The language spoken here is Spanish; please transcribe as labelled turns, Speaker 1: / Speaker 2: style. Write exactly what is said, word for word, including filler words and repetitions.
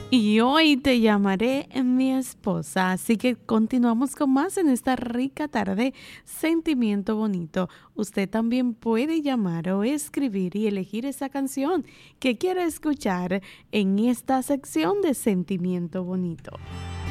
Speaker 1: Y hoy te llamaré mi esposa. Así que continuamos con más en esta rica tarde. Sentimiento bonito. Usted también puede llamar o escribir y elegir esa canción que quiera escuchar en esta sección de Sentimiento bonito.